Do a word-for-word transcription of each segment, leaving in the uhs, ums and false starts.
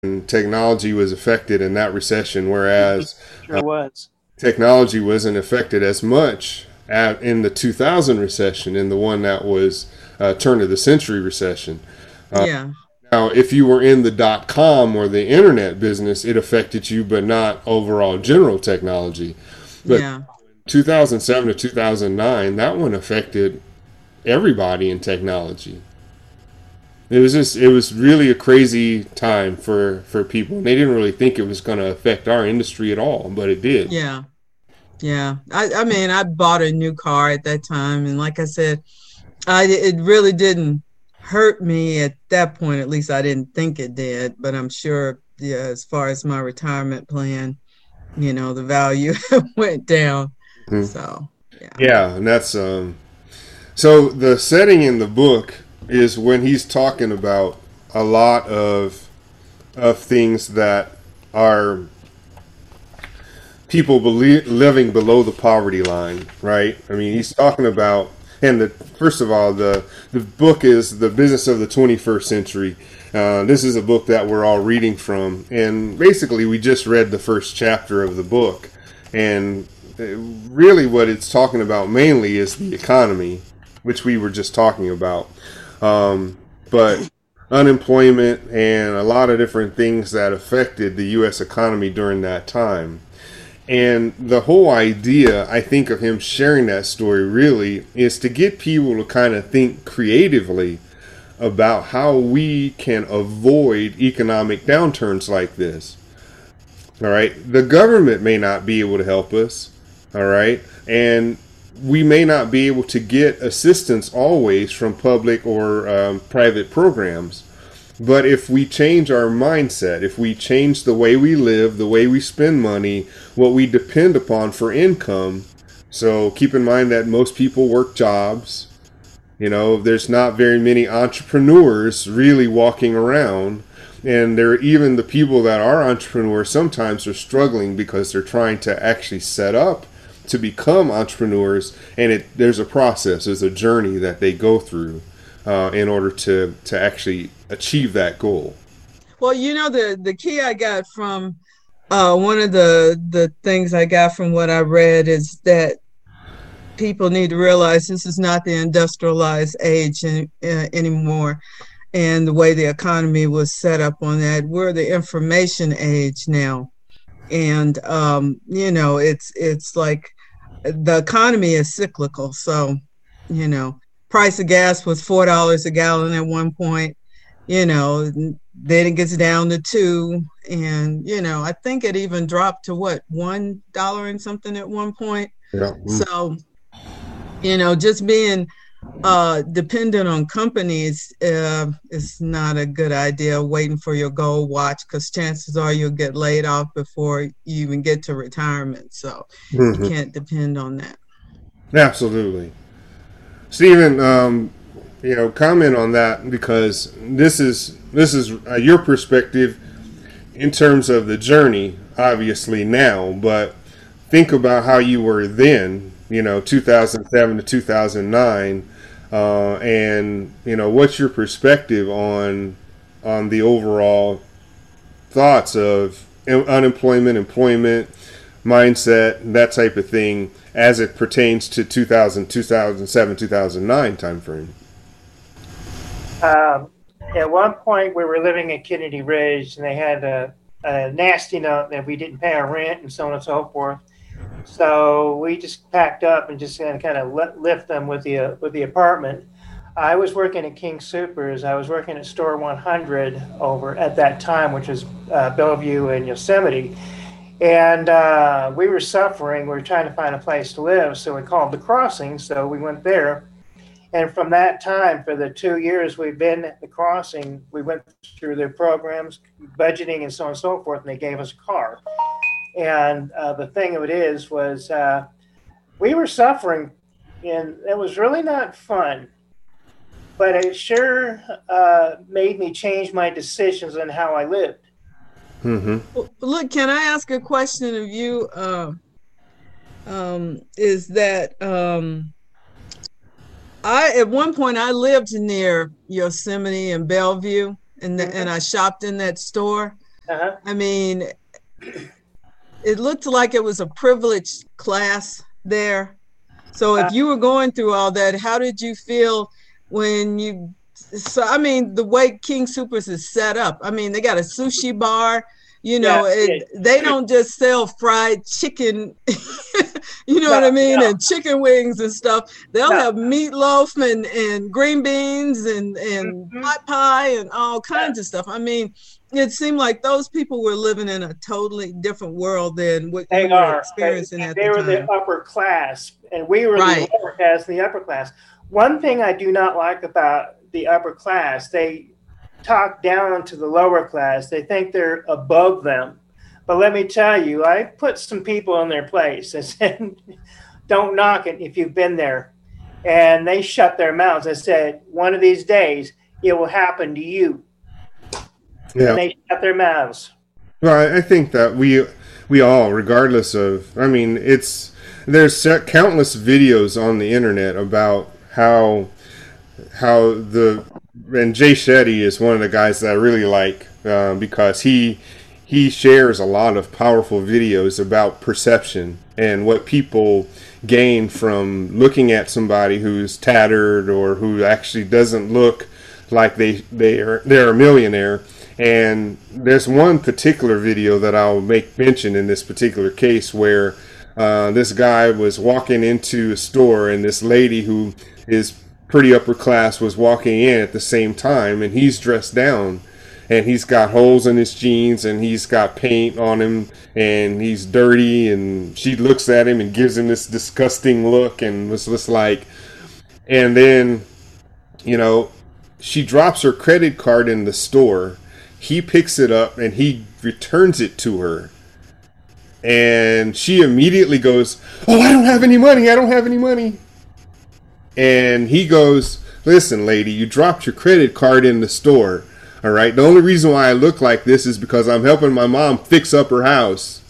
and technology was affected in that recession, whereas Sure was. technology wasn't affected as much at, in the two thousand recession, in the one that was uh, turn of the century recession. Yeah. Now, if you were in the dot com or the internet business, it affected you, but not overall general technology. But Yeah. two thousand seven to two thousand nine, that one affected everybody in technology. It was just, it was really a crazy time for, for people. And they didn't really think it was going to affect our industry at all, but it did. Yeah. Yeah. I, I mean, I bought a new car at that time. And like I said, I, it really didn't hurt me at that point. At least I didn't think it did. But I'm sure, yeah, as far as my retirement plan, you know, the value went down. Mhm. So, yeah. Yeah, and that's um. So the setting in the book is when he's talking about a lot of of things that are people believe, living below the poverty line, right? I mean, he's talking about, and the first of all, the the book is The Business of the twenty-first Century. Uh, this is a book that we're all reading from, and basically we just read the first chapter of the book, and really what it's talking about mainly is the economy, which we were just talking about. Um, but unemployment and a lot of different things that affected the U S economy during that time. And the whole idea, I think, of him sharing that story really is to get people to kind of think creatively about how we can avoid economic downturns like this. All right. The government may not be able to help us. All right. And we may not be able to get assistance always from public or um, private programs. But if we change our mindset, if we change the way we live, the way we spend money, what we depend upon for income, so keep in mind that most people work jobs. You know, there's not very many entrepreneurs really walking around. And there are even the people that are entrepreneurs sometimes are struggling because they're trying to actually set up to become entrepreneurs. And it there's a process, there's a journey that they go through uh, in order to, to actually achieve that goal. Well, you know, the, the key I got from uh, one of the, the things I got from what I read is that people need to realize this is not the industrialized age in, uh, anymore. And the way the economy was set up on that, we're the information age now. And, um, you know, it's it's like the economy is cyclical. So, you know, price of gas was four dollars a gallon at one point, you know, then it gets down to two. And, you know, I think it even dropped to what, one dollar and something at one point. Yeah. Mm. So, you know, just being uh, dependent on companies uh, is not a good idea. Waiting for your gold watch, because chances are you'll get laid off before you even get to retirement. So Mhm. you can't depend on that. Absolutely. Stephen, um, you know, comment on that, because this is this is uh, your perspective in terms of the journey, obviously now, but think about how you were then, you know, two thousand seven to two thousand nine, uh, and you know, what's your perspective on on the overall thoughts of unemployment, employment, mindset, that type of thing, as it pertains to two thousand, two thousand seven, two thousand nine timeframe? Um, at one point, we were living in Kennedy Ridge, and they had a, a nasty note that we didn't pay our rent and so on and so forth. So we just packed up and just kind of, kind of lift them with the uh, with the apartment. I was working at King Soopers. I was working at Store one hundred over at that time, which was uh, Bellevue and Yosemite. And uh, we were suffering. We were trying to find a place to live. So we called the Crossing. So we went there. And from that time, for the two years we've been at the Crossing, we went through their programs, budgeting and so on and so forth, and they gave us a car. And uh, the thing of it is, was uh, we were suffering, and it was really not fun. But it sure uh, made me change my decisions on how I lived. Mm-hmm. Well, look, can I ask a question of you? Uh, um, is that um, I at one point I lived near Yosemite and Bellevue, and the, and I shopped in that store. Uh-huh. I mean, it looked like it was a privileged class there. So if you were going through all that, how did you feel when you, so I mean, the way King Soopers is set up, I mean, they got a sushi bar, you know, Yeah, it, they don't just sell fried chicken, you know no, what I mean, no. and chicken wings and stuff. They'll no. have meatloaf and, and green beans and, and mm-hmm. pot pie and all kinds yeah. of stuff. I mean, it seemed like those people were living in a totally different world than what they we are. were experiencing they, at they the time. They were the upper class, and we were right. the lower class, the upper class. One thing I do not like about the upper class, they talk down to the lower class. They think they're above them. But let me tell you, I put some people in their place. I said, don't knock it if you've been there. And they shut their mouths. I said, one of these days, it will happen to you. Yeah. And they shut their mouths. Well, I think that we we all, regardless of, I mean, it's, there's countless videos on the internet about how, how the, and Jay Shetty is one of the guys that I really like uh, because he, he shares a lot of powerful videos about perception and what people gain from looking at somebody who's tattered or who actually doesn't look like they, they are, they're a millionaire. And there's one particular video that I'll make mention in this particular case where uh, this guy was walking into a store and this lady who is pretty upper class was walking in at the same time, and he's dressed down and he's got holes in his jeans and he's got paint on him and he's dirty, and she looks at him and gives him this disgusting look and was just like, and then, you know, she drops her credit card in the store. He picks it up and he returns it to her. And she immediately goes, oh, I don't have any money. I don't have any money. And he goes, listen, lady, you dropped your credit card in the store. All right. The only reason why I look like this is because I'm helping my mom fix up her house.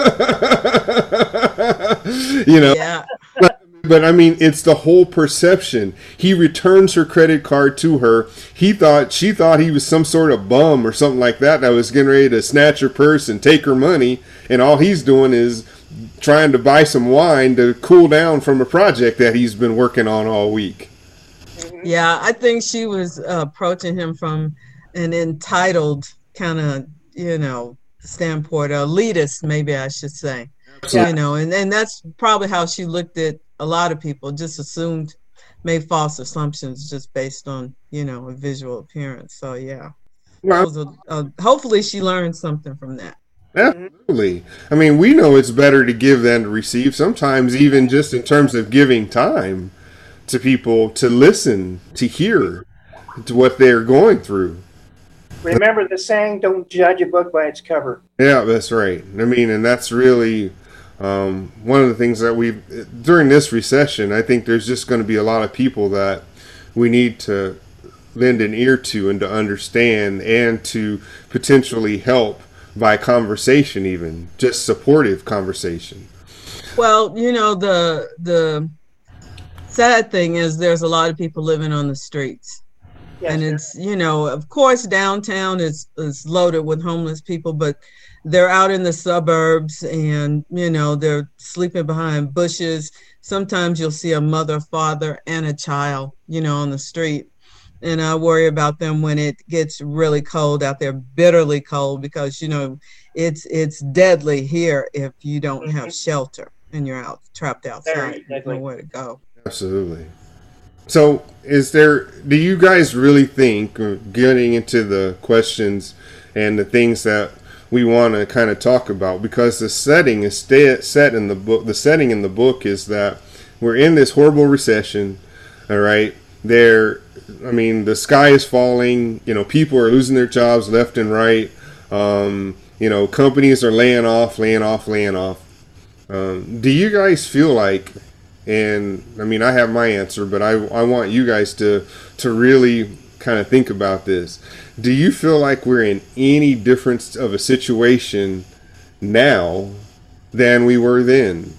You know? Yeah. But I mean, it's the whole perception. He returns her credit card to her. He thought, she thought he was some sort of bum or something like that that was getting ready to snatch her purse and take her money. And all he's doing is trying to buy some wine to cool down from a project that he's been working on all week. Yeah, I think she was uh, approaching him from an entitled kind of, you know, standpoint, elitist, maybe I should say. Absolutely. You know, and, and that's probably how she looked at a lot of people, just assumed, made false assumptions just based on, you know, a visual appearance. So, yeah. Well, a, a, hopefully she learned something from that. Absolutely. I mean, we know it's better to give than to receive, sometimes even just in terms of giving time to people to listen, to hear to what they're going through. Remember the saying, don't judge a book by its cover. Yeah, that's right. I mean, and that's really um, one of the things that we, during this recession, I think there's just going to be a lot of people that we need to lend an ear to and to understand and to potentially help by conversation, even just supportive conversation. Well, you know, the the sad thing is there's a lot of people living on the streets. Yes, and it's, you know, of course, downtown is, is loaded with homeless people, but they're out in the suburbs and, you know, they're sleeping behind bushes. Sometimes you'll see a mother, father, and a child, you know, on the street. And I worry about them when it gets really cold out there, bitterly cold, because, you know, it's it's deadly here if you don't mm-hmm. have shelter and you're out trapped outside. You don't know where to go. Absolutely. So is there, do you guys really think, getting into the questions and the things that we want to kind of talk about, because the setting is stay, set in the book, the setting in the book is that we're in this horrible recession, all right? There, I mean, the sky is falling, you know, people are losing their jobs left and right, um, you know, companies are laying off, laying off, laying off. Um, do you guys feel like, and I mean, I have my answer, but I, I want you guys to, to really kind of think about this. Do you feel like we're in any difference of a situation now than we were then?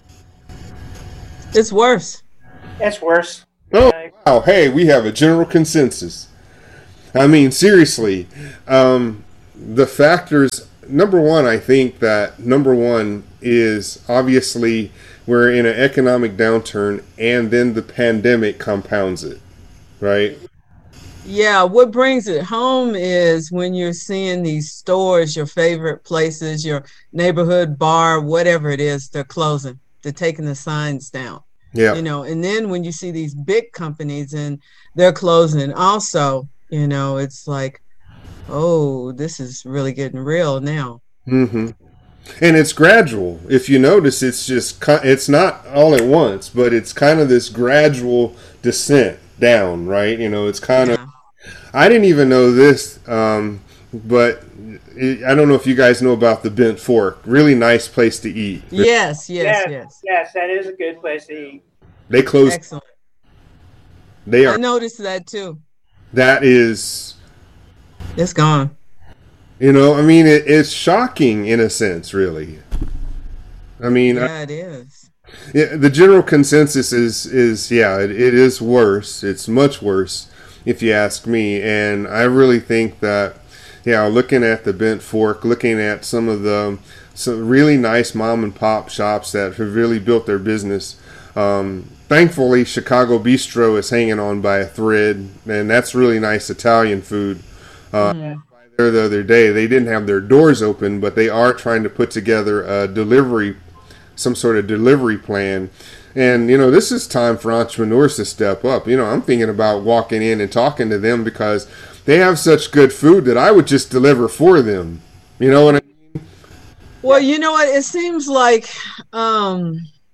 It's worse. It's worse. Oh, wow. Hey, we have a general consensus. I mean, seriously, um, the factors, number one, I think that number one is obviously we're in an economic downturn, and then the pandemic compounds it, right? Yeah, what brings it home is when you're seeing these stores, your favorite places, your neighborhood bar, whatever it is, they're closing. They're taking the signs down. Yeah. You know, and then when you see these big companies and they're closing also, you know, it's like, oh, this is really getting real now. Mm-hmm. And it's gradual. If you notice, it's just, it's not all at once, but it's kind of this gradual descent down, right? You know, it's kind Yeah. of, I didn't even know this, um, but it, I don't know if you guys know about the Bent Fork. Really nice place to eat. Yes, yes, yes, yes. yes, that is a good place to eat. They closed. Excellent. They I are. noticed that too. That is, It's gone. you know, I mean, it, it's shocking in a sense, really. I mean, I, Yeah, it is. yeah, the general consensus is is yeah, it, it is worse. It's much worse, if you ask me. And I really think that, yeah, looking at the Bent Fork, looking at some of the some really nice mom and pop shops that have really built their business. Um, thankfully, Chicago Bistro is hanging on by a thread, and that's really nice Italian food. Uh, Mhm. There the other day, they didn't have their doors open, but they are trying to put together a delivery, some sort of delivery plan. And, you know, this is time for entrepreneurs to step up. You know, I'm thinking about walking in and talking to them because they have such good food that I would just deliver for them. You know what I mean? Well, you know what? It seems like um,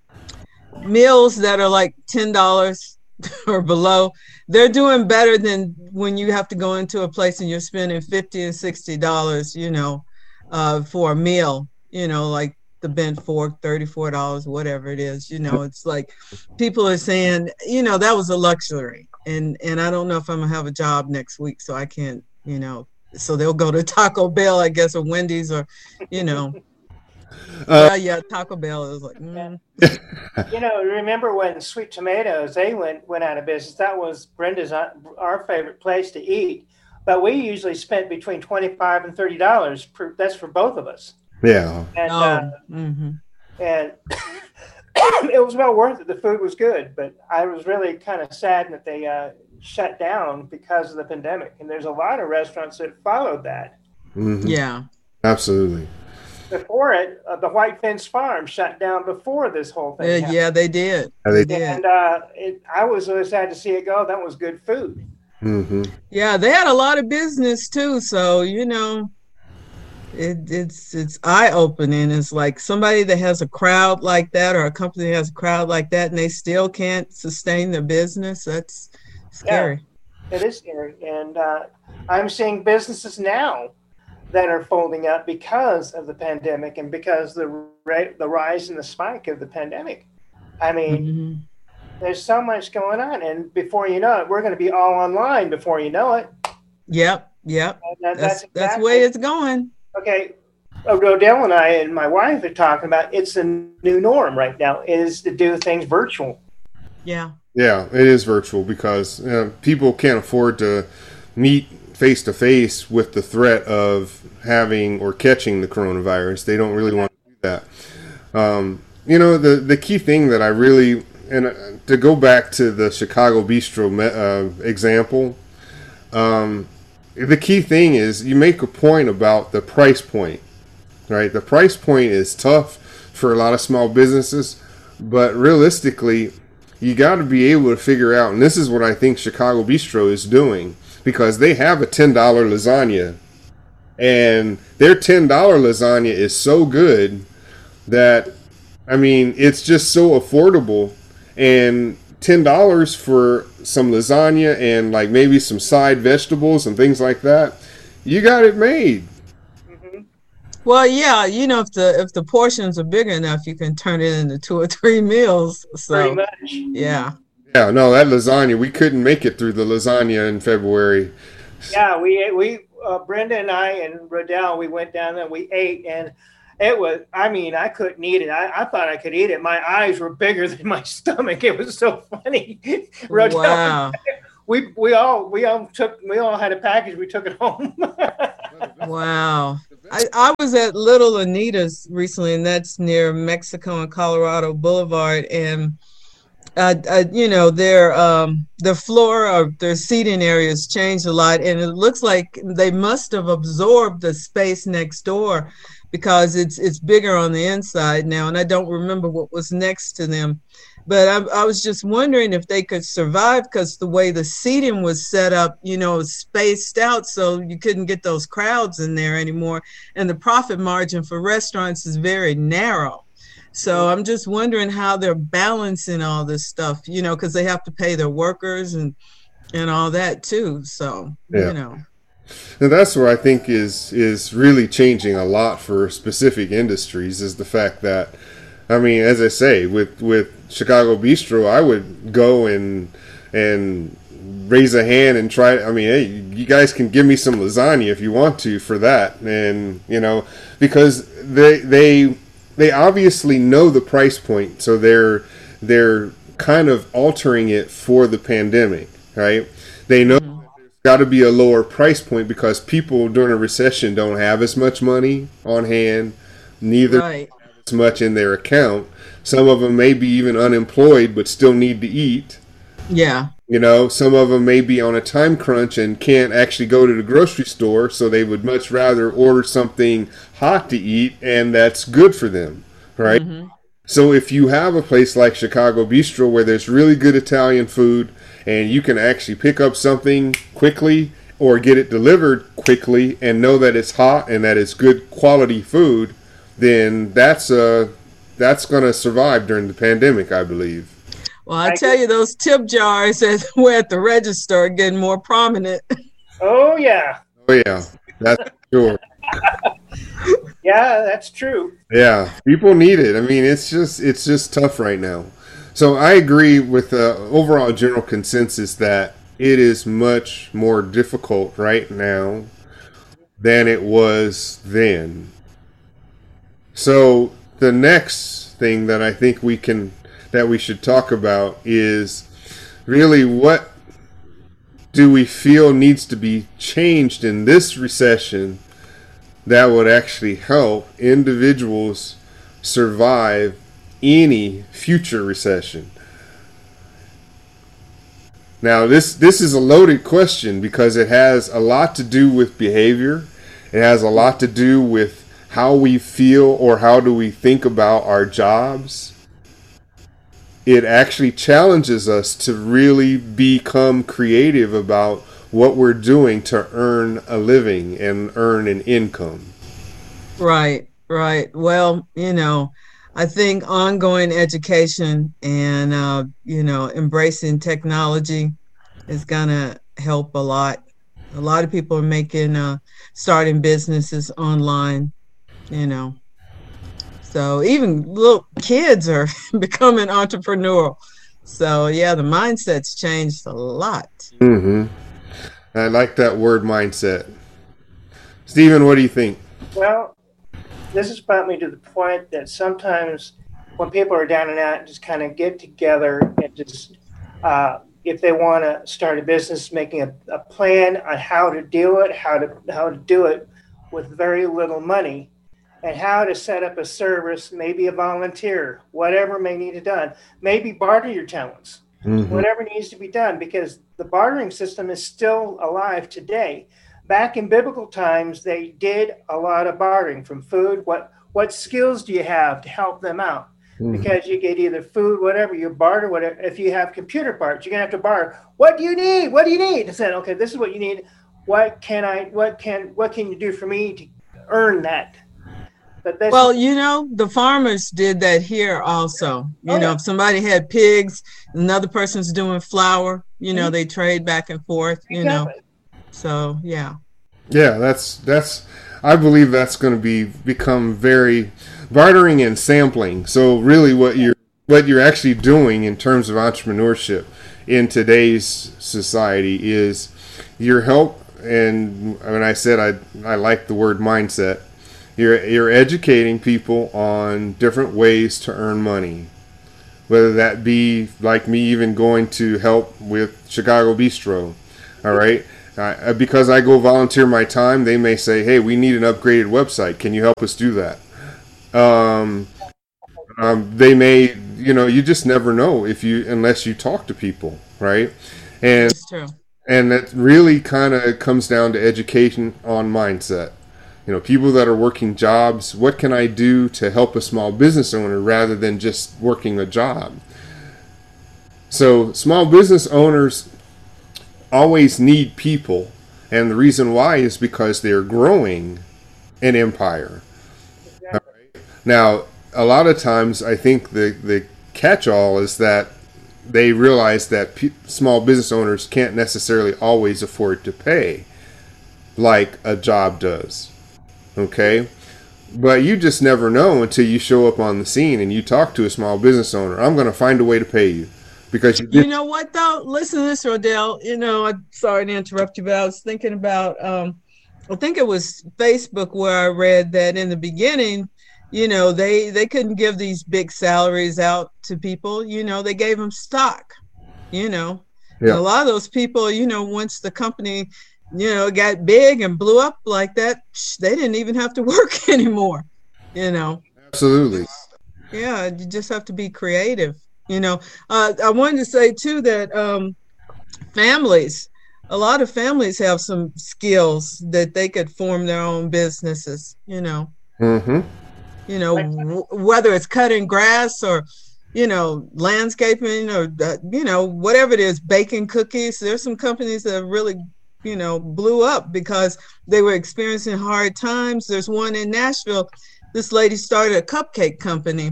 meals that are like ten dollars or below, they're doing better than when you have to go into a place and you're spending fifty and sixty dollars, you know, uh, for a meal, you know, like the Bent Fork, thirty-four dollars, whatever it is. You know, it's like people are saying, you know, that was a luxury. And, and I don't know if I'm going to have a job next week, so I can't, you know, so they'll go to Taco Bell, I guess, or Wendy's, or, you know. Uh, Well, yeah, Taco Bell is like, mm. You know, remember when Sweet Tomatoes, they went went out of business? That was Brenda's uh, our favorite place to eat, but we usually spent between twenty five and thirty dollars. Per, that's for both of us, Yeah. and Oh, uh, hmm and it was well worth it. The food was good, but I was really kind of sad that they uh, shut down because of the pandemic. And there's a lot of restaurants that followed that. Mhm. yeah. Absolutely. Before it, uh, the White Fence Farm shut down before this whole thing Yeah, happened. yeah, they did. Yeah, They they- did. And uh, it, I was really sad to see it go. That was good food. hmm Yeah, they had a lot of business too. So, you know, it, it's it's eye opening. It's like somebody that has a crowd like that, or a company that has a crowd like that, and they still can't sustain their business. That's scary. It is scary. And uh, I'm seeing businesses now that are folding up because of the pandemic and because the rate, the rise and the spike of the pandemic. I mean, Mhm. there's so much going on, and before you know it, we're going to be all online before you know it. Yep, yep. And that, That's that's that's the exactly, way it's going. okay. uh, Rodell and I and my wife are talking about it's the new norm right now is to do things virtual. Yeah. Yeah, it is virtual because uh, people can't afford to meet face to face with the threat of having or catching the coronavirus. They don't really want to do that. Um, you know, the the key thing that I really, and uh, to go back to the Chicago Bistro me, uh, example, um, the key thing is you make a point about the price point, right? The price point is tough for a lot of small businesses, but realistically, you got to be able to figure out, and this is what I think Chicago Bistro is doing, because they have a ten dollar lasagna, and their ten dollar lasagna is so good that, I mean, it's just so affordable, and ten dollars for some lasagna and like maybe some side vegetables and things like that, you got it made. Mm-hmm. Well, yeah, you know, if the if the portions are big enough, you can turn it into two or three meals. Pretty So, much. yeah. Yeah, no, that lasagna, we couldn't make it through the lasagna in February. Yeah, we we uh, Brenda and I and Rodell, we went down there and we ate, and it was, I mean, I couldn't eat it. I, I thought I could eat it. My eyes were bigger than my stomach. It was so funny. Rodell, Wow. we we all we all took we all had a package. We took it home. Wow. I, I was at Little Anita's recently, and that's near Mexico and Colorado Boulevard. And uh, uh, you know, their um, the floor of their seating areas changed a lot, and it looks like they must have absorbed the space next door because it's it's bigger on the inside now. And I don't remember what was next to them, but I, I was just wondering if they could survive because the way the seating was set up, you know, spaced out so you couldn't get those crowds in there anymore. And the profit margin for restaurants is very narrow. So I'm just wondering how they're balancing all this stuff, you know, because they have to pay their workers and and all that too. So, yeah. you know. And that's where I think is is really changing a lot for specific industries is the fact that, I mean, as I say, with, with Chicago Bistro, I would go and and raise a hand and try. I mean, hey, you guys can give me some lasagna if you want to for that, and you know, because they they. They obviously know the price point, so they're they're kind of altering it for the pandemic, right? They know mm-hmm. there's got to be a lower price point because people during a recession don't have as much money on hand, neither right. have as much in their account. Some of them may be even unemployed but still need to eat. Yeah. You know, some of them may be on a time crunch and can't actually go to the grocery store, so they would much rather order something hot to eat, and that's good for them, right? Mm-hmm. So if you have a place like Chicago Bistro where there's really good Italian food and you can actually pick up something quickly or get it delivered quickly and know that it's hot and that it's good quality food, then that's uh, that's going to survive during the pandemic, I believe. Well, I tell you, those tip jars that were at the register are getting more prominent. Oh, yeah. Oh, yeah. That's sure. Yeah, that's true. Yeah, people need it. I mean, it's just it's just tough right now. So I agree with the overall general consensus that it is much more difficult right now than it was then. So the next thing that I think we can that we should talk about is really what do we feel needs to be changed in this recession that would actually help individuals survive any future recession. Now, this this is a loaded question because it has a lot to do with behavior. It has a lot to do with how we feel or how do we think about our jobs. It actually challenges us to really become creative about what we're doing to earn a living and earn an income. Right, right. Well, you know, I think ongoing education and, uh, you know, embracing technology is going to help a lot. A lot of people are making, uh, starting businesses online, you know. So even little kids are becoming entrepreneurial. So, yeah, the mindset's changed a lot. Mm-hmm. I like that word mindset. Stephen, what do you think? Well, this has brought me to the point that sometimes when people are down and out, just kind of get together and just, uh, if they want to start a business, making a, a plan on how to do it, how to how to do it with very little money, and how to set up a service, maybe a volunteer, whatever may need to be done, maybe barter your talents. Mm-hmm. Whatever needs to be done, because the bartering system is still alive today. Back in biblical times, they did a lot of bartering from food. What what skills do you have to help them out? Mm-hmm. Because you get either food, whatever, you barter, whatever. If you have computer parts, you're gonna have to barter. What do you need? What do you need? I said, okay, this is what you need. What can I? What can? What can you do for me to earn that? Well, you know, the farmers did that here also. You oh, know, yeah. If somebody had pigs, another person's doing flour, you know, mm-hmm. they trade back and forth, you exactly. know. So, yeah. Yeah, that's, that's, I believe that's going to be, become very bartering and sampling. So really what you're, what you're actually doing in terms of entrepreneurship in today's society is your help. And when I said I, I like the word mindset, You're you're educating people on different ways to earn money, whether that be like me even going to help with Chicago Bistro, all right? Uh, because I go volunteer my time, they may say, "Hey, we need an upgraded website. Can you help us do that?" Um, um, they may, you know, you just never know if you unless you talk to people, right? And That's true. and that really kind of comes down to education on mindset. You know, people that are working jobs, what can I do to help a small business owner rather than just working a job? So small business owners always need people, and the reason why is because they're growing an empire. Exactly. All right? Now, a lot of times I think the, the catch-all is that they realize that pe- small business owners can't necessarily always afford to pay like a job does. Okay? But you just never know until you show up on the scene and you talk to a small business owner. I'm going to find a way to pay you. Because you, you know what though? Listen to this, Rodell. You know, I'm sorry to interrupt you, but I was thinking about um I think it was Facebook where I read that in the beginning, you know, they they couldn't give these big salaries out to people. You know, they gave them stock, you know. Yeah. And a lot of those people, you know, once the company, you know, got big and blew up like that, they didn't even have to work anymore, you know. Absolutely. Yeah, you just have to be creative. You know, uh, I wanted to say too that um, families, a lot of families have some skills that they could form their own businesses. You know, mm-hmm. you know, w- whether it's cutting grass or, you know, landscaping or uh, you know, whatever it is, baking cookies. There's some companies that really, you know, blew up because they were experiencing hard times. There's one in Nashville. This lady started a cupcake company.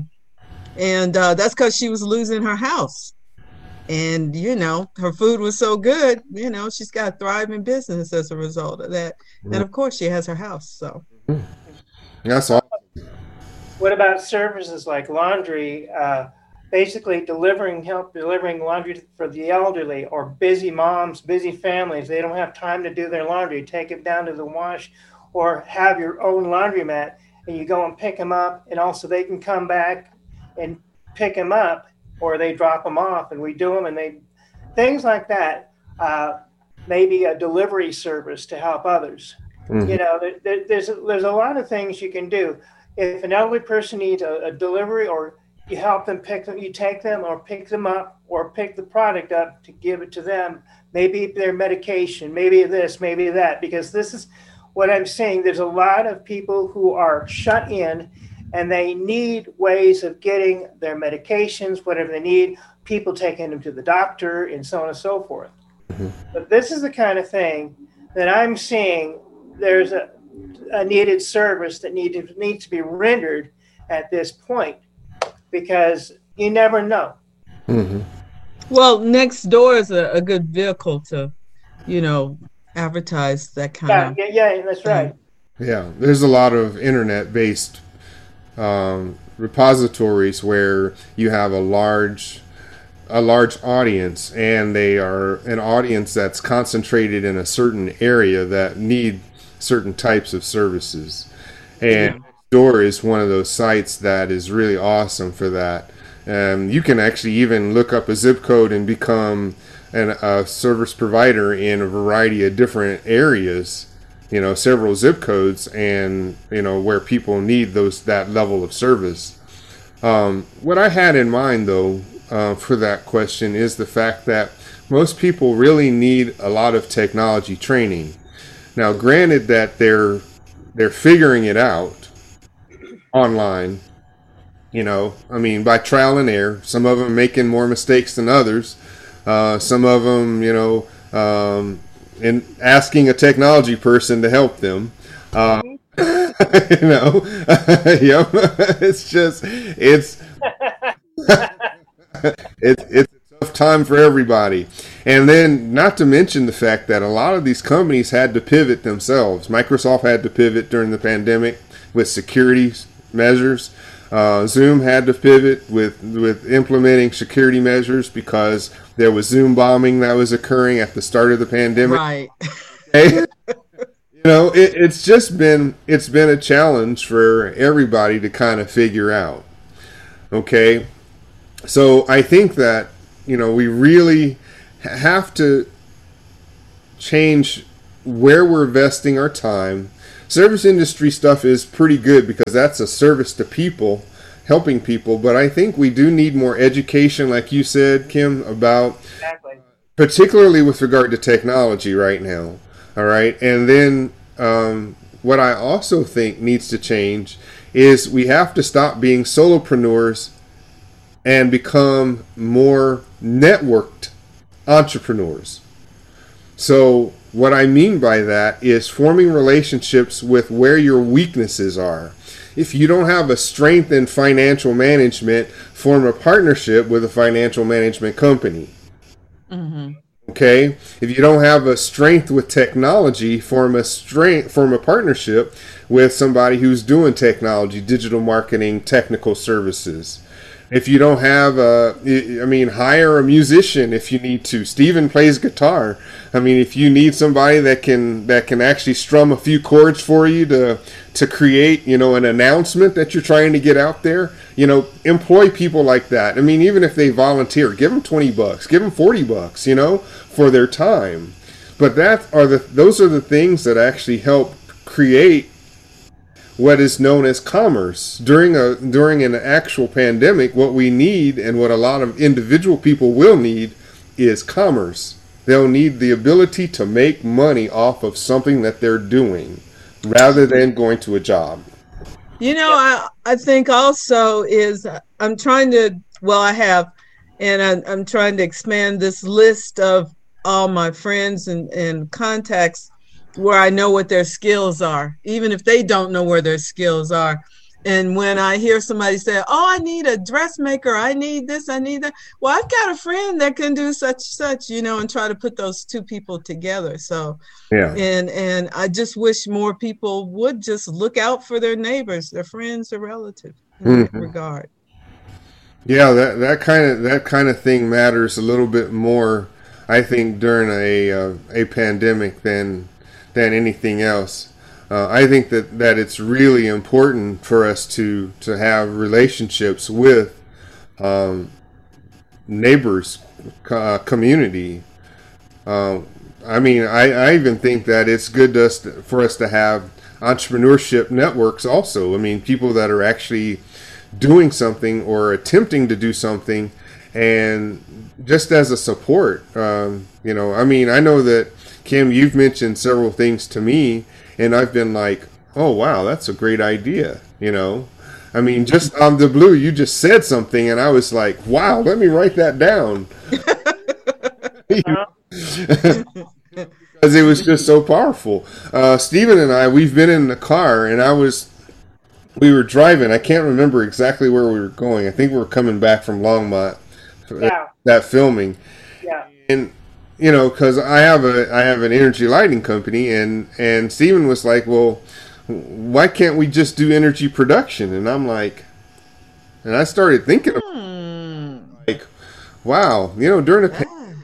And uh, that's because she was losing her house. And, you know, her food was so good, you know, she's got a thriving business as a result of that. And of course, she has her house. So that's awesome. What about services like laundry? Uh, basically, delivering help delivering laundry for the elderly or busy moms, busy families. They don't have time to do their laundry. Take it down to the wash, or have your own laundromat, and you go and pick them up. And also, they can come back and pick them up, or they drop them off and we do them, and they things like that. Uh, maybe a delivery service to help others. Mm-hmm. You know, there, there's there's a lot of things you can do. If an elderly person needs a, a delivery, or you help them pick them, you take them or pick them up or pick the product up to give it to them. Maybe their medication, maybe this, maybe that, because this is what I'm saying. There's a lot of people who are shut in, and they need ways of getting their medications, whatever they need, people taking them to the doctor, and so on and so forth. Mm-hmm. But this is the kind of thing that I'm seeing there's a, a needed service that need to, needs to be rendered at this point, because you never know. Mm-hmm. Well, Nextdoor is a, a good vehicle to, you know, advertise that kind yeah, of Yeah, yeah, that's right. Yeah, there's a lot of internet-based Um, repositories where you have a large a large audience, and they are an audience that's concentrated in a certain area that need certain types of services. And Nextdoor is one of those sites that is really awesome for that. Um, you can actually even look up a zip code and become an, a service provider in a variety of different areas. You know, several zip codes, and you know where people need those that level of service. Um, what I had in mind, though, uh, for that question is the fact that most people really need a lot of technology training. Now, granted that they're they're figuring it out online. You know, I mean, by trial and error. Some of them making more mistakes than others. Uh, some of them, you know. Um, and asking a technology person to help them. Uh, you know, yep. It's just, it's, it's, it's a tough time for everybody. And then not to mention the fact that a lot of these companies had to pivot themselves. Microsoft had to pivot during the pandemic with security measures. Uh, Zoom had to pivot with, with implementing security measures because there was Zoom bombing that was occurring at the start of the pandemic. Right. Okay? You know, it, it's just been, it's been a challenge for everybody to kind of figure out. Okay. So I think that, you know, we really have to change where we're investing our time. Service industry stuff is pretty good because that's a service to people, helping people. But I think we do need more education, like you said, Kim, about Exactly. particularly with regard to technology right now. All right. And then um, what I also think needs to change is we have to stop being solopreneurs and become more networked entrepreneurs. So what I mean by that is forming relationships with where your weaknesses are. If you don't have a strength in financial management, form a partnership with a financial management company. Mm-hmm. Okay? If you don't have a strength with technology, form a strength, form a partnership with somebody who's doing technology, digital marketing, technical services. If you don't have a, I mean, hire a musician if you need to. Steven plays guitar. I mean, if you need somebody that can that can actually strum a few chords for you to to create, you know, an announcement that you're trying to get out there, you know, employ people like that. I mean, even if they volunteer, give them twenty bucks, give them forty bucks, you know, for their time. But that are the those are the things that actually help create what is known as commerce. During a during an actual pandemic, what we need and what a lot of individual people will need is commerce. They'll need the ability to make money off of something that they're doing rather than going to a job. You know, I, I think also is I'm trying to, well, I have, and I'm, I'm trying to expand this list of all my friends and, and contacts where I know what their skills are, even if they don't know where their skills are. And when I hear somebody say, oh, I need a dressmaker, I need this, I need that. Well, I've got a friend that can do such, such, you know, and try to put those two people together. So, yeah. And, and I just wish more people would just look out for their neighbors, their friends, or relatives in mm-hmm. that regard. Yeah, that, that kind of, that kind of thing matters a little bit more, I think, during a, uh, a pandemic than, than anything else. Uh, I think that, that it's really important for us to, to have relationships with um, neighbors, uh, community. Uh, I mean, I, I even think that it's good to us to, for us to have entrepreneurship networks also. I mean, people that are actually doing something or attempting to do something, and just as a support. Um, you know, I mean, I know that, Kim, you've mentioned several things to me, and I've been like, oh, wow, that's a great idea, you know. I mean, just on the blue, you just said something, and I was like, wow, let me write that down. Because it was just so powerful. Uh, Steven and I, we've been in the car, and I was, we were driving. I can't remember exactly where we were going. I think we were coming back from Longmont, Yeah. that filming. Yeah. And you know, because I have a I have an energy lighting company, and and Steven was like, well, why can't we just do energy production? And I'm like, and I started thinking, Hmm. like, wow, you know, during the Yeah. pandemic,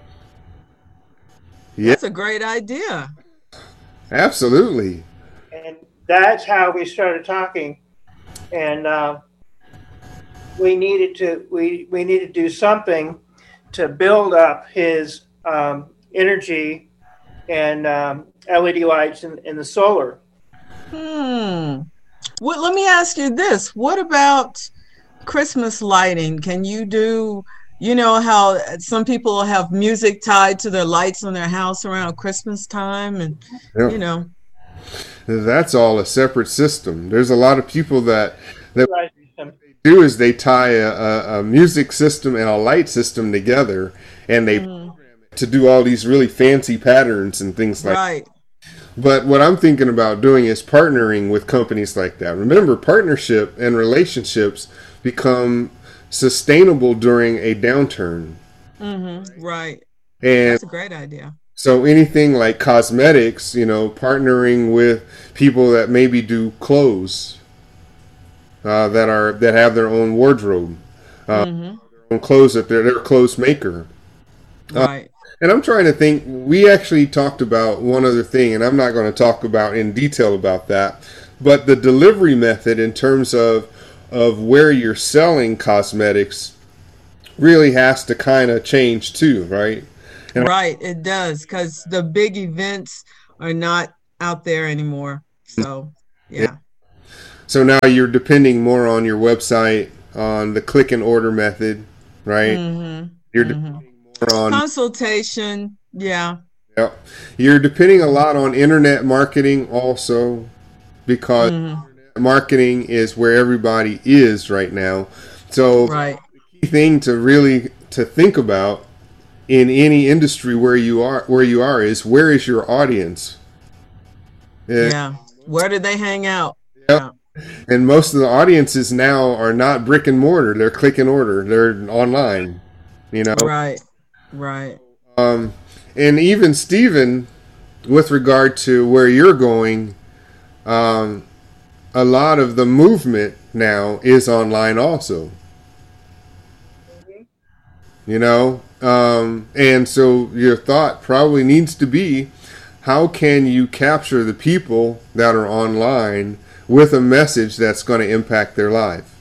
That's yeah, a great idea. absolutely, And that's how we started talking. And uh, we needed to we we needed to do something to build up his um, energy and um, L E D lights and, and the solar. Hmm. Well, let me ask you this. What about Christmas lighting? Can you do, you know, how some people have music tied to their lights on their house around Christmas time, and, yeah. you know. That's all a separate system. There's a lot of people that that Right. do is they tie a, a, a music system and a light system together, and they Mm. program it to do all these really fancy patterns and things like that. Right. But what I'm thinking about doing is partnering with companies like that. Remember, partnership and relationships become sustainable during a downturn. Mm-hmm. Right. And That's a great idea. so anything like cosmetics, you know, partnering with people that maybe do clothes, uh, that are that have their own wardrobe, uh, Mm-hmm. own clothes that they're their clothes maker. Uh, Right. And I'm trying to think, we actually talked about one other thing, and I'm not going to talk about in detail about that, but the delivery method in terms of of where you're selling cosmetics really has to kind of change too, right? And Right. It does, because the big events are not out there anymore. So, yeah. yeah. So now you're depending more on your website, on the click and order method, right? Mm-hmm. You're mm-hmm. depending more on consultation. Yeah. Yeah. You're depending a lot on internet marketing also, because mm-hmm. internet marketing is where everybody is right now. So right. the key thing to really to think about in any industry where you are where you are is, where is your audience? Yeah. yeah. Where do they hang out? Yep. Yeah. And most of the audiences now are not brick and mortar. They're click and order. They're online, you know? Right. Right. Um, and even Stephen, with regard to where you're going, um, a lot of the movement now is online also. Mm-hmm. You know? Um, and so your thought probably needs to be, how can you capture the people that are online with a message that's going to impact their life?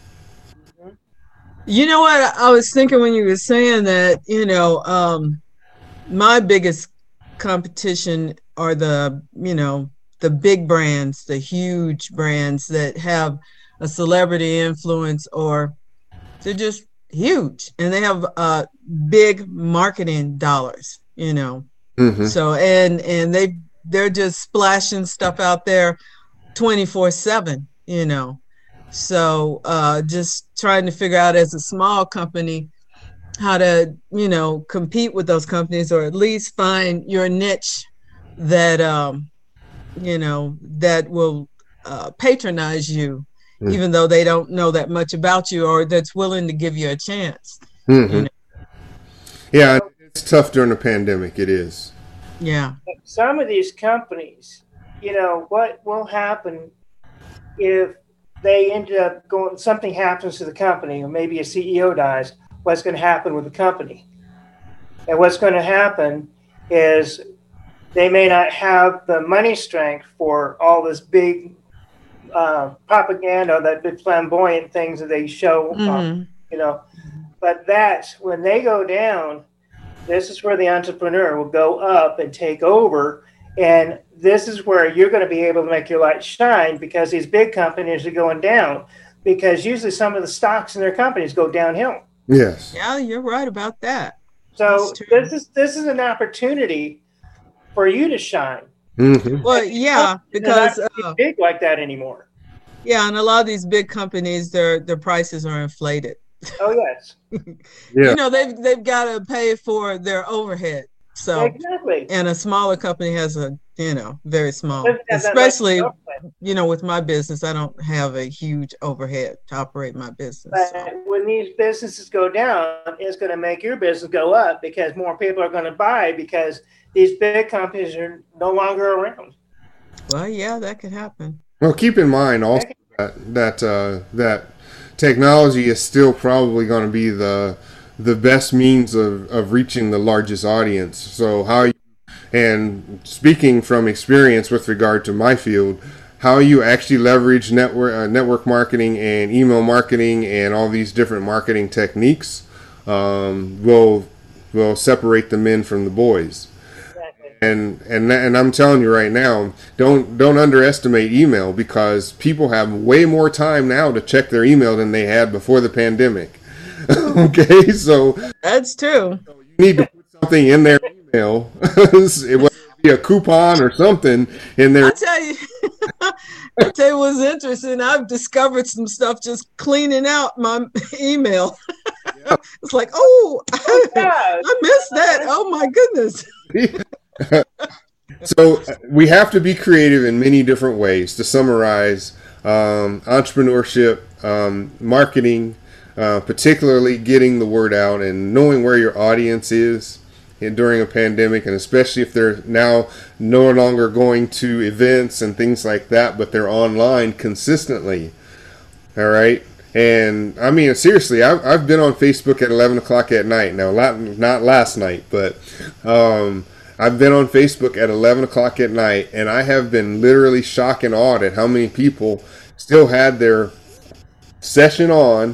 You know what? I was thinking when you were saying that, you know, um, my biggest competition are the, you know, the big brands, the huge brands that have a celebrity influence, or they're just huge and they have uh, big marketing dollars, you know. Mm-hmm. So, and, and they, they're just splashing stuff out there twenty-four seven, you know. So uh, just trying to figure out as a small company how to, you know, compete with those companies, or at least find your niche that, um, you know, that will uh, patronize you, mm-hmm. even though they don't know that much about you, or that's willing to give you a chance. Mm-hmm. You know? Yeah, it's tough during the pandemic. It is. Yeah. Some of these companies, you know, what will happen if they end up going, something happens to the company, or maybe a C E O dies, what's going to happen with the company? And what's going to happen is they may not have the money strength for all this big uh, propaganda, that big flamboyant things that they show, mm-hmm. um, you know. But that's when they go down, this is where the entrepreneur will go up and take over. And this is where you're going to be able to make your light shine, because these big companies are going down, because usually some of the stocks in their companies go downhill. Yes. Yeah, you're right about that. So this is this is an opportunity for you to shine. Mm-hmm. Well, yeah, because they're not uh, big like that anymore. Yeah, and a lot of these big companies, their their prices are inflated. Oh yes. Yeah. You know, they've they've got to pay for their overhead. So exactly. And a smaller company has a, you know, very small, especially, you know, with my business, I don't have a huge overhead to operate my business. But so. When these businesses go down, it's going to make your business go up, because more people are going to buy, because these big companies are no longer around. Well, yeah, that could happen. Well, keep in mind also that that, uh, that technology is still probably going to be the the best means of, of reaching the largest audience. So how you, and speaking from experience with regard to my field, how you actually leverage network uh, network marketing and email marketing and all these different marketing techniques um, will will separate the men from the boys. Exactly. And and and I'm telling you right now, don't don't underestimate email, because people have way more time now to check their email than they had before the pandemic. Okay, so that's true. So you need to put something in their email, it would be a coupon or something in there. I tell you, I tell you what's interesting. I've discovered some stuff just cleaning out my email. Yep. It's like, oh, I, I missed that. Oh my goodness. So we have to be creative in many different ways. To summarize, um, entrepreneurship, um, marketing. Uh, particularly getting the word out and knowing where your audience is in, during a pandemic, and especially if they're now no longer going to events and things like that, but they're online consistently. All right. And I mean, seriously, I've, I've been on Facebook at eleven o'clock at night. Now, not, not last night, but um, I've been on Facebook at eleven o'clock at night, and I have been literally shocked and awed at how many people still had their session on,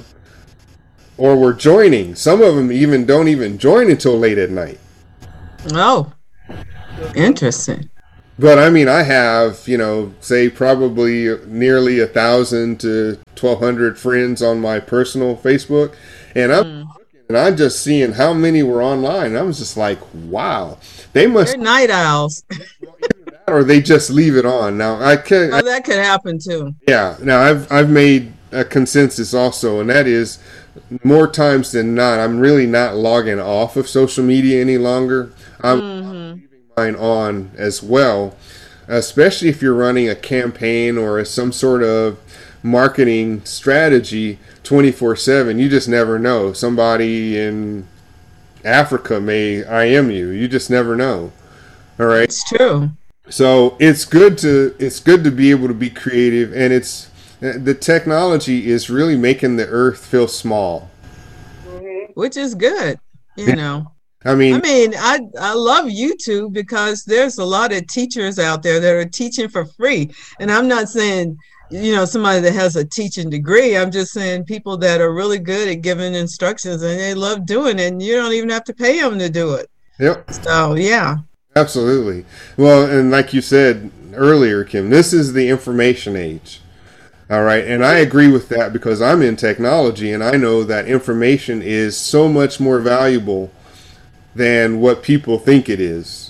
or were joining. Some of them even don't even join until late at night. Oh, interesting. But I mean, I have, you know, say probably nearly a thousand to twelve hundred friends on my personal Facebook, and I'm Mm. and I'm just seeing how many were online. And I was just like, wow, they must, They're night owls. or they just leave it on. Now I can, Oh, that could happen too. yeah. Now I've I've made a consensus also, and that is more times than not, I'm really not logging off of social media any longer. I'm Mm-hmm. mine on as well, especially if you're running a campaign or some sort of marketing strategy twenty-four seven. You just never know. Somebody in Africa may I M you. You just never know. All right. It's true. So it's good to it's good to be able to be creative, and it's the technology is really making the earth feel small. Mhm. Which is good, you know. I mean, I mean, I I love YouTube because there's a lot of teachers out there that are teaching for free. And I'm not saying, you know, somebody that has a teaching degree. I'm just saying people that are really good at giving instructions and they love doing it, and you don't even have to pay them to do it. yep. So, yeah. Absolutely. Well, and like you said earlier, Kim, this is the information age. All right. And I agree with that because I'm in technology and I know that information is so much more valuable than what people think it is.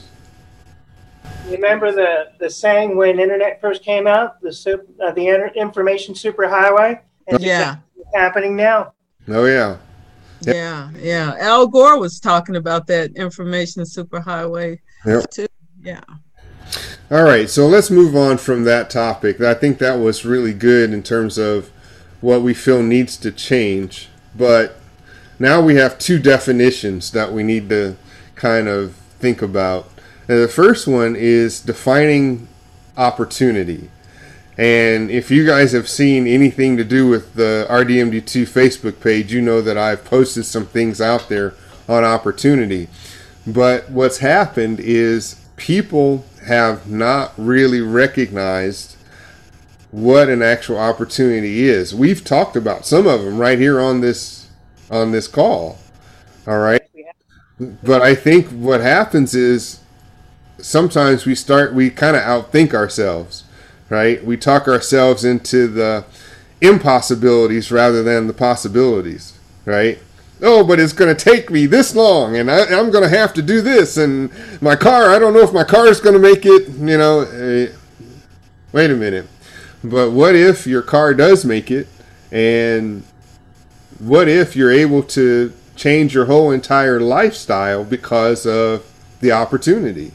You remember the, the saying when internet first came out, the super, uh, the inter- information superhighway? And Yeah. it's happening now. Oh, yeah. Yeah. Yeah. Al Gore was talking about that information superhighway Yep. too. Yeah. All right. So let's move on from that topic. I think that was really good in terms of what we feel needs to change. But now we have two definitions that we need to kind of think about. And the first one is defining opportunity. And if you guys have seen anything to do with the R D M D two Facebook page, you know that I've posted some things out there on opportunity. But what's happened is people have not really recognized what an actual opportunity is. We've talked about some of them right here on this on this call. All right. But I think what happens is sometimes we start, we kind of outthink ourselves, right? We talk ourselves into the impossibilities rather than the possibilities, right? Oh, but it's going to take me this long and I, I'm going to have to do this. And my car, I don't know if my car is going to make it, you know. Uh, wait a minute. But what if your car does make it, and what if you're able to change your whole entire lifestyle because of the opportunity?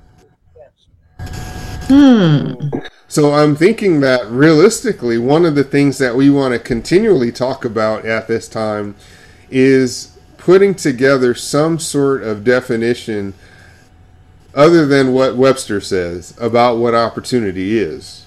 Hmm. So I'm thinking that realistically, one of the things that we want to continually talk about at this time is putting together some sort of definition other than what Webster says about what opportunity is.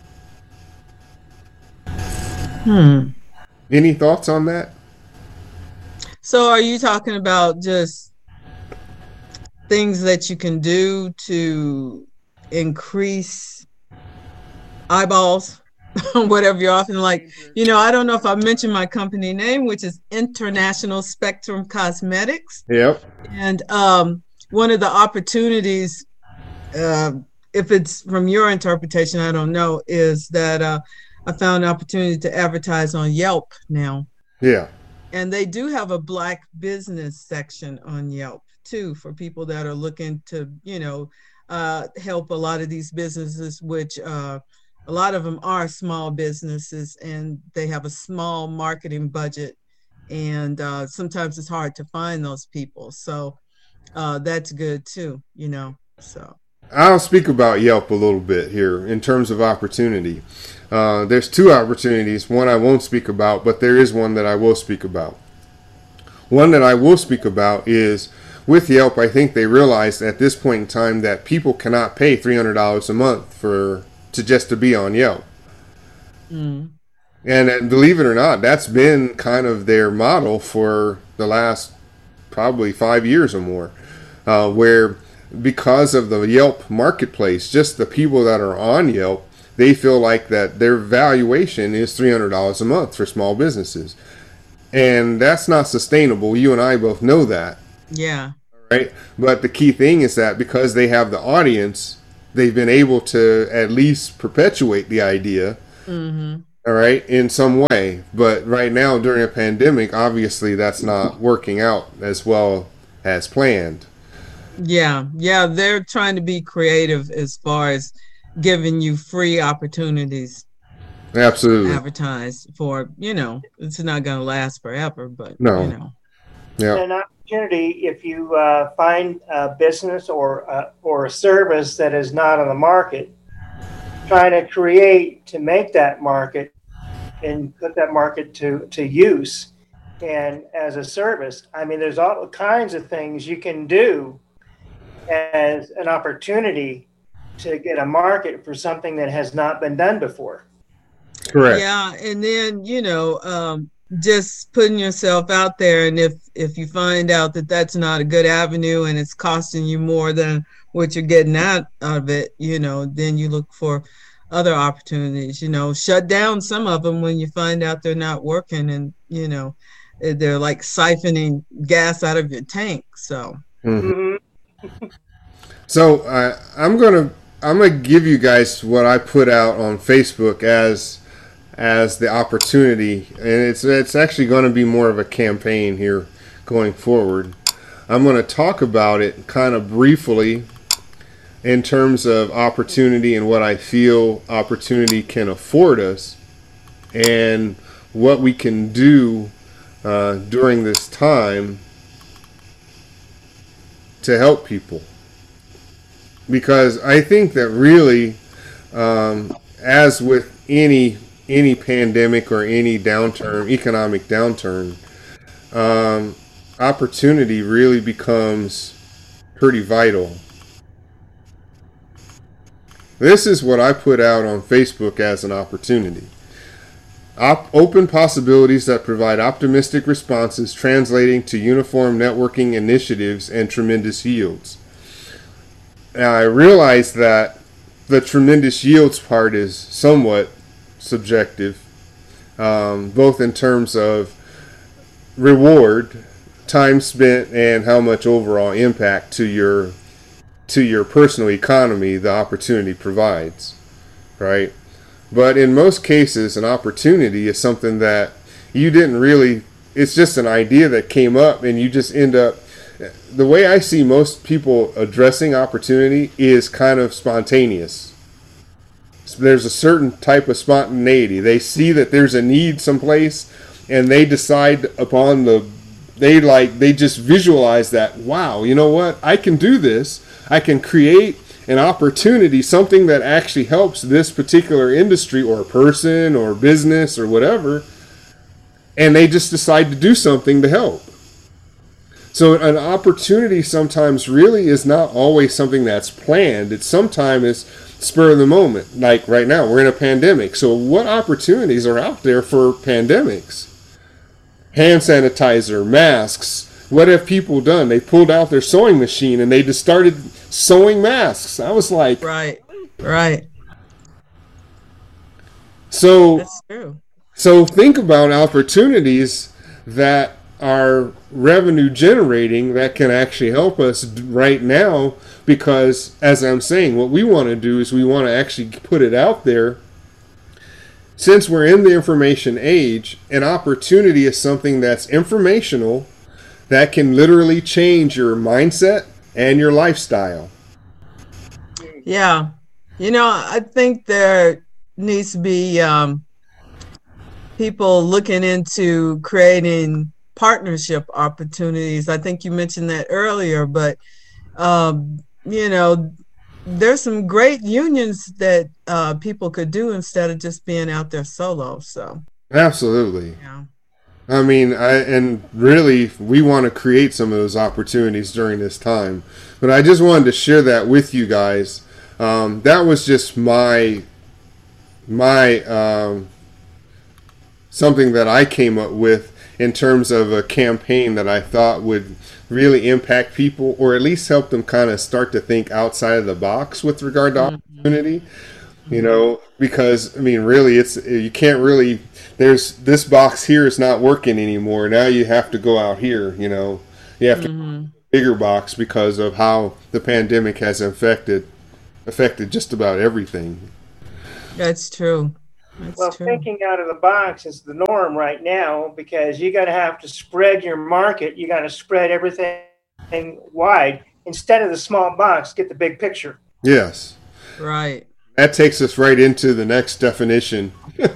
Hmm. Any thoughts on that? So are you talking about just things that you can do to increase eyeballs, whatever you're often like, you know, I don't know if I mentioned my company name, which is International Spectrum Cosmetics. Yep. And um, one of the opportunities, uh, if it's from your interpretation, I don't know, is that uh, I found an opportunity to advertise on Yelp now. Yeah. And they do have a Black business section on Yelp too, for people that are looking to, you know, uh, help a lot of these businesses, which uh, a lot of them are small businesses and they have a small marketing budget. And uh, sometimes it's hard to find those people. So uh, that's good too, you know, so. I'll speak about Yelp a little bit here in terms of opportunity. Uh, there's two opportunities. One I won't speak about, but there is one that I will speak about. One that I will speak about is with Yelp. I think they realized at this point in time that people cannot pay three hundred dollars a month for to just to be on Yelp. Mm. And, and believe it or not, that's been kind of their model for the last probably five years or more, uh, where because of the Yelp marketplace, just the people that are on Yelp, they feel like that their valuation is three hundred dollars a month for small businesses. And that's not sustainable. You and I both know that. Yeah. Right? But the key thing is that because they have the audience, they've been able to at least perpetuate the idea. Mm-hmm. All right, in some way. But right now, during a pandemic, obviously that's not working out as well as planned. Yeah, yeah, they're trying to be creative as far as giving you free opportunities. Absolutely. Advertise for, you know, it's not going to last forever, but, no. you know. Yeah. An opportunity if you uh, find a business or, uh, or a service that is not on the market, trying to create to make that market and put that market to, to use and as a service. I mean, there's all kinds of things you can do as an opportunity to get a market for something that has not been done before. Correct. Yeah, and then, you know, um, just putting yourself out there, and if if you find out that that's not a good avenue and it's costing you more than what you're getting out of it, you know, then you look for other opportunities. You know, shut down some of them when you find out they're not working, and you know, they're like siphoning gas out of your tank. So, mm-hmm. so uh, I'm gonna I'm gonna give you guys what I put out on Facebook as as the opportunity, and it's it's actually going to be more of a campaign here going forward. I'm going to talk about it kind of briefly in terms of opportunity and what I feel opportunity can afford us, and what we can do uh, during this time to help people. Because I think that really, um, as with any any pandemic or any downturn, economic downturn, um, opportunity really becomes pretty vital. This is what I put out on Facebook as an opportunity. Op- open possibilities that provide optimistic responses translating to uniform networking initiatives and tremendous yields. Now, I realize that the tremendous yields part is somewhat subjective, um, both in terms of reward, time spent, and how much overall impact to your to your personal economy the opportunity provides, right? But in most cases, an opportunity is something that you didn't really, it's just an idea that came up, and you just end up, the way I see most people addressing opportunity is kind of spontaneous. There's a certain type of spontaneity. They see that there's a need someplace, and they decide upon the, they like, they just visualize that, wow, you know what, I can do this. I can create an opportunity, something that actually helps this particular industry or person or business or whatever, and they just decide to do something to help. So an opportunity sometimes really is not always something that's planned. It's sometimes spur of the moment. Like right now, we're in a pandemic. So what opportunities are out there for pandemics? Hand sanitizer, masks. What have people done? They pulled out their sewing machine and they just started sewing masks. I was like, right, right. So that's true. So think about opportunities that are revenue generating that can actually help us right now, because as I'm saying, what we want to do is we want to actually put it out there. Since we're in the information age, an opportunity is something that's informational that can literally change your mindset and your lifestyle. Yeah. You know, I think there needs to be um, people looking into creating partnership opportunities. I think you mentioned that earlier, but, um, you know, there's some great unions that uh, people could do instead of just being out there solo. So absolutely. Yeah. I mean, I, and really, we want to create some of those opportunities during this time. But I just wanted to share that with you guys. Um, that was just my, my um, something that I came up with in terms of a campaign that I thought would really impact people, or at least help them kind of start to think outside of the box with regard to mm-hmm. opportunity. You know, because, I mean, really, it's, you can't really, there's, this box here is not working anymore. Now you have to go out here, you know. You have to mm-hmm. go to a bigger box because of how the pandemic has affected affected just about everything. That's true. That's well, true. thinking out of the box is the norm right now because you got to have to spread your market. You got to spread everything wide instead of the small box. Get the big picture. Yes. Right. That takes us right into the next definition.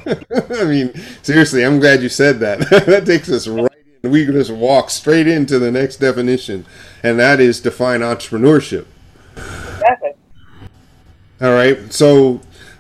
I mean, seriously, I'm glad you said that. That takes us right in. We can just walk straight into the next definition, and that is define entrepreneurship. Exactly. All right. So,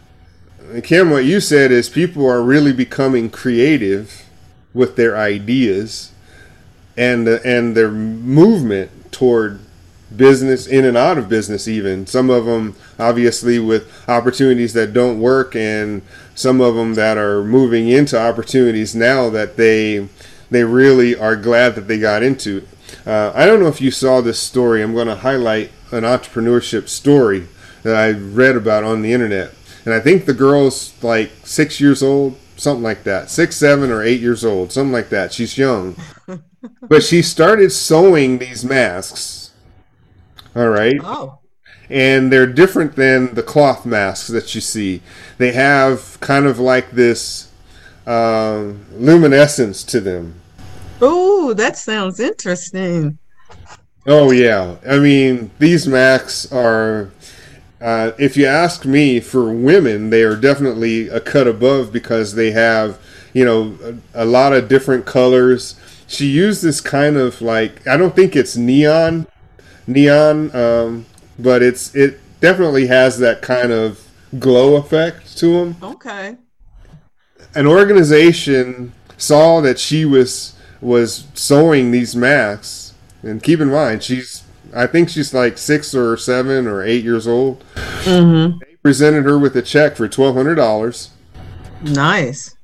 Kim, what you said is people are really becoming creative with their ideas and and their movement toward business, in and out of business even. Some of them obviously with opportunities that don't work, and some of them that are moving into opportunities now that they they really are glad that they got into. Uh, I don't know if you saw this story. I'm going to highlight an entrepreneurship story that I read about on the internet. And I think the girl's like six years old, something like that. Six, seven, or eight years old, something like that. She's young. But she started sewing these masks. All right. Oh. And they're different than the cloth masks that you see. They have kind of like this uh, luminescence to them. Oh, that sounds interesting. Oh, yeah. I mean, these masks are, uh, if you ask me, for women, they are definitely a cut above because they have, you know, a, a lot of different colors. She used this kind of like, I don't think it's neon. neon um but it's it definitely has that kind of glow effect to them. Okay. An organization saw that she was was sewing these masks, and keep in mind she's I think she's like six or seven or eight years old. Mm-hmm. They presented her with a check for twelve hundred dollars. Nice.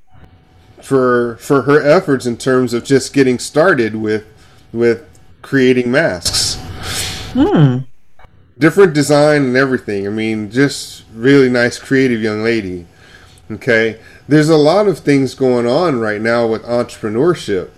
For for her efforts in terms of just getting started with with creating masks. Hmm. Different design and everything. I mean, just really nice, creative young lady. Okay. There's a lot of things going on right now with entrepreneurship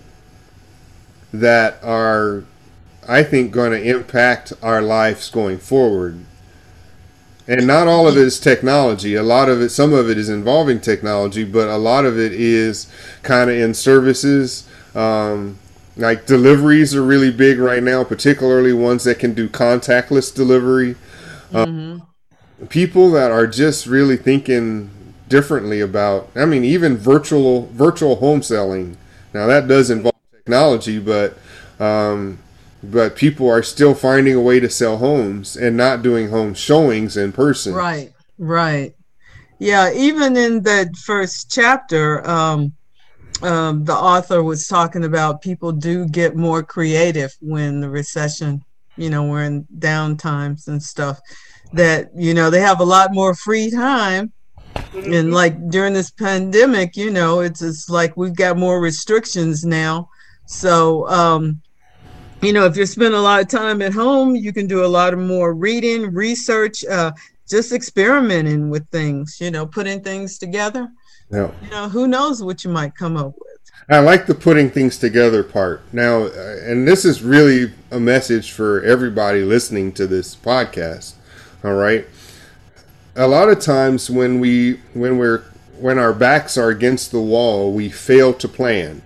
that are, I think, going to impact our lives going forward. And not all of it is technology. A lot of it, some of it is involving technology, but a lot of it is kind of in services. Um, Like deliveries are really big right now, particularly ones that can do contactless delivery. Mm-hmm. Um, people that are just really thinking differently about, I mean, even virtual virtual home selling. Now that does involve technology, but um, but people are still finding a way to sell homes and not doing home showings in person. Right, right. Yeah, even in that first chapter, um, Um, the author was talking about people do get more creative when the recession, you know, we're in down times and stuff, that, you know, they have a lot more free time. And like during this pandemic, you know, it's, it's like we've got more restrictions now. So, um, you know, if you're spending a lot of time at home, you can do a lot of more reading, research, uh, just experimenting with things, you know, putting things together. Yeah. You know, who knows what you might come up with. I like the putting things together part. Now, uh, and this is really a message for everybody listening to this podcast. All right. A lot of times when we when we're when our backs are against the wall, we fail to plan.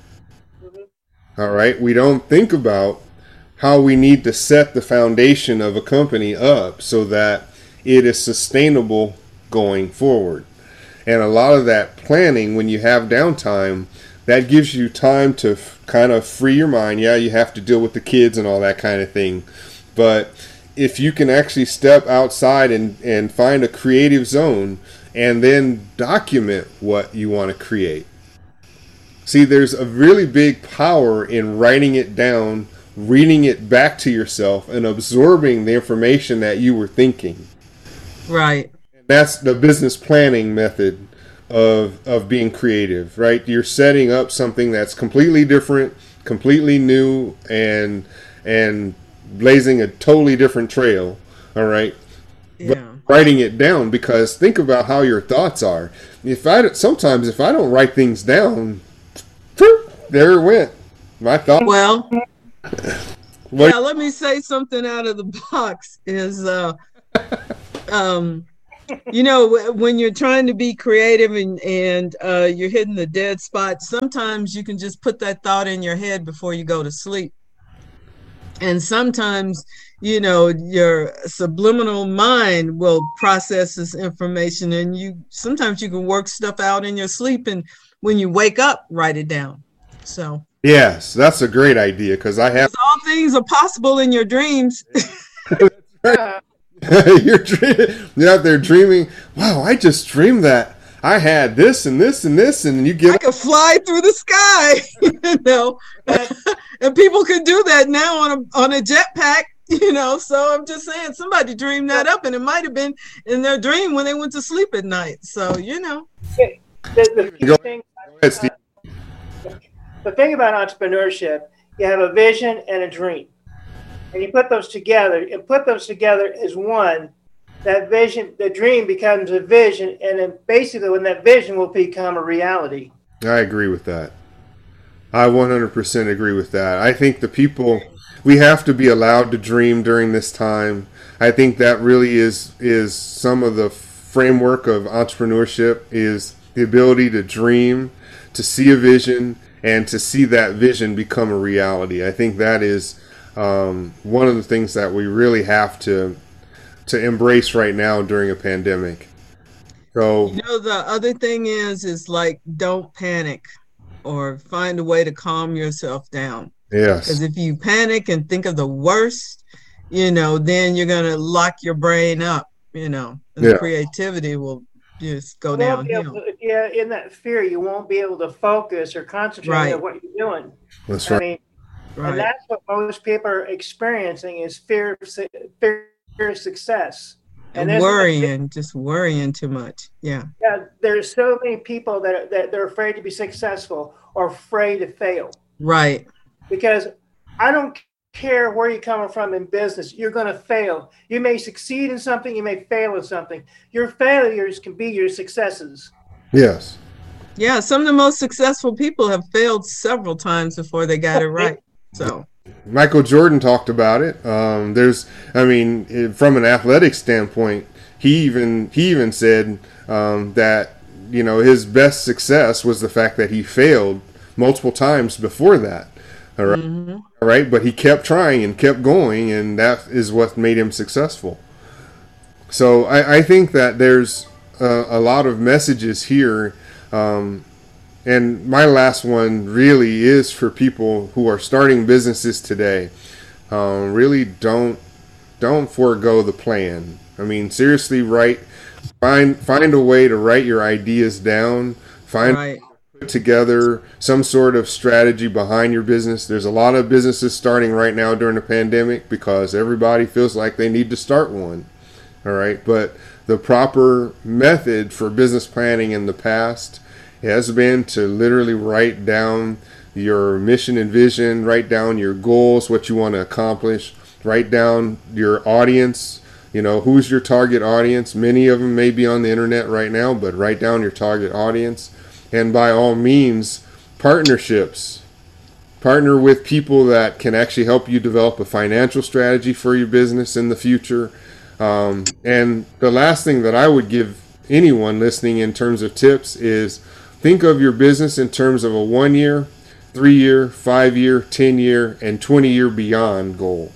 All right. We don't think about how we need to set the foundation of a company up so that it is sustainable going forward. And a lot of that planning, when you have downtime, that gives you time to f- kind of free your mind. Yeah, you have to deal with the kids and all that kind of thing. But if you can actually step outside and, and find a creative zone and then document what you want to create. See, there's a really big power in writing it down, reading it back to yourself, and absorbing the information that you were thinking. Right. That's the business planning method of of being creative, right? You're setting up something that's completely different, completely new, and and blazing a totally different trail. All right. Yeah. But writing it down, because think about how your thoughts are. If I sometimes if I don't write things down, there it went. My thought. Well, What? yeah, let me say something out of the box is uh um, you know, when you're trying to be creative and, and uh, you're hitting the dead spot, sometimes you can just put that thought in your head before you go to sleep. And sometimes, you know, your subliminal mind will process this information, and you sometimes you can work stuff out in your sleep, and when you wake up, write it down. So yes, that's a great idea, because I have all things are possible in your dreams. you're dreaming, you're out there dreaming. Wow, I just dreamed that I had this and this and this, and you get I could fly through the sky, you know, and people can do that now on a on a jetpack, you know. So I'm just saying, somebody dreamed that up, and it might have been in their dream when they went to sleep at night. So you know, the, the, the, Go thing, ahead, Steve. uh, the thing about entrepreneurship, you have a vision and a dream, and you put those together. And put those together as one. That vision, the dream becomes a vision, and then basically when that vision will become a reality. I agree with that. I one hundred percent agree with that. I think the people, we have to be allowed to dream during this time. I think that really is is some of the framework of entrepreneurship, is the ability to dream, to see a vision, and to see that vision become a reality. I think that is um, one of the things that we really have to to embrace right now during a pandemic. So, you know, the other thing is, is like, don't panic, or find a way to calm yourself down. yes, Because if you panic and think of the worst, you know, then you're going to lock your brain up, you know, and Yeah. the creativity will just go You won't be able downhill. to- yeah, in that fear, you won't be able to focus or concentrate Right. on what you're doing. that's I right. mean, Right. and that's what most people are experiencing is fear, of su- fear of success. And there's- worrying, just worrying too much. Yeah. Yeah, there's so many people that, are, that they're afraid to be successful or afraid to fail. Right. Because I don't care where you're coming from in business, you're going to fail. You may succeed in something, you may fail in something. Your failures can be your successes. Yes. Yeah. Some of the most successful people have failed several times before they got it right. So, Michael Jordan talked about it. Um, there's, I mean, eh, from an athletic standpoint, he even he even said um, that, you know, his best success was the fact that he failed multiple times before that. All right, mhm. all right, but he kept trying and kept going, and that is what made him successful. So I, I think that there's a, a lot of messages here. Um, And my last one really is for people who are starting businesses today. Um, really don't don't forego the plan. I mean, seriously, write find find a way to write your ideas down. Find Right. put together some sort of strategy behind your business. There's a lot of businesses starting right now during the pandemic because everybody feels like they need to start one. All right, but the proper method for business planning in the past has been to literally write down your mission and vision, write down your goals, what you want to accomplish, write down your audience, you know, who's your target audience. Many of them may be on the internet right now, but write down your target audience. And by all means, partnerships. Partner with people that can actually help you develop a financial strategy for your business in the future. Um, and the last thing that I would give anyone listening in terms of tips is think of your business in terms of a one year, three year, five year, ten year, and twenty year beyond goal.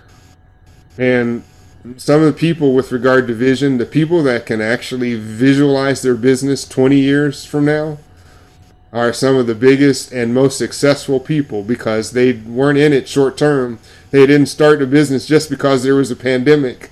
And some of the people with regard to vision, the people that can actually visualize their business twenty years from now are some of the biggest and most successful people because they weren't in it short term. They didn't start a business just because there was a pandemic.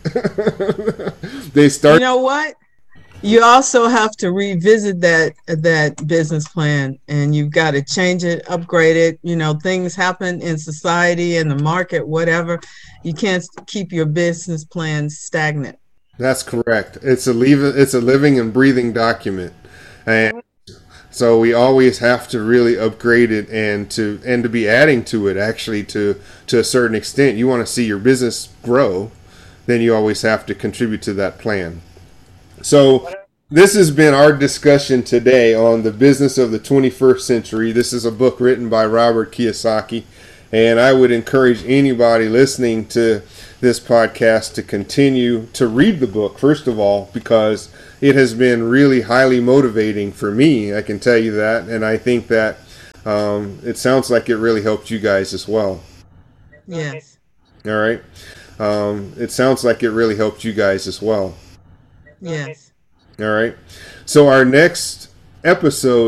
They started. You know what? You also have to revisit that that business plan, and you've got to change it, upgrade it. You know, things happen in society, in the market, whatever. You can't keep your business plan stagnant. That's correct. It's a leave. It's a living and breathing document, and so we always have to really upgrade it and to and to be adding to it. Actually, to to a certain extent, you want to see your business grow, then you always have to contribute to that plan. So this has been our discussion today on the business of the twenty-first century. This is a book written by Robert Kiyosaki, And I would encourage anybody listening to this podcast to continue to read the book, first of all, because it has been really highly motivating for me. I can tell you that. And I think that um, it sounds like it really helped you guys as well. Yes. All right. Um, it sounds like it really helped you guys as well. Yes. All right. So our next episode